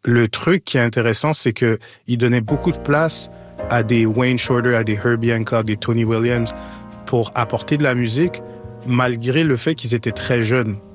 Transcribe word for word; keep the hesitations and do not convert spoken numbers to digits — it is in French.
Le truc qui est intéressant, c'est qu'il donnait beaucoup de place à des Wayne Shorter, à des Herbie Hancock, des Tony Williams pour apporter de la musique, malgré le fait qu'ils étaient très jeunes.